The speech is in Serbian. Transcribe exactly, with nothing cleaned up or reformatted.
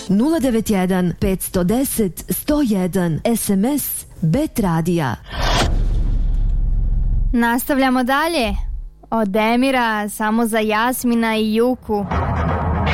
nula devet jedan pet jedan nula jedan sto jedan, es em es Bet Radija. Nastavljamo dalje. Od Emira samo za Jasmina i Juku.